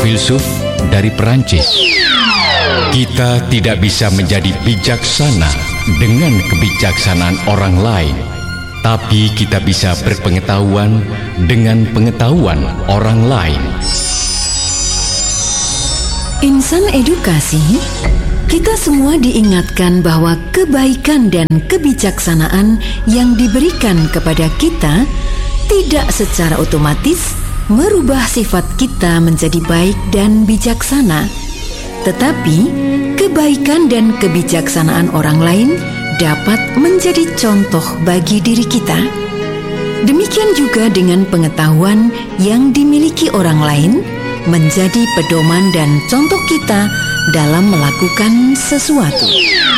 filsuf dari Perancis. Kita tidak bisa menjadi bijaksana dengan kebijaksanaan orang lain, tapi kita bisa berpengetahuan dengan pengetahuan orang lain. Insan edukasi, kita semua diingatkan bahwa kebaikan dan kebijaksanaan yang diberikan kepada kita tidak secara otomatis merubah sifat kita menjadi baik dan bijaksana. Tetapi kebaikan dan kebijaksanaan orang lain dapat menjadi contoh bagi diri kita. Demikian juga dengan pengetahuan yang dimiliki orang lain menjadi pedoman dan contoh kita dalam melakukan sesuatu.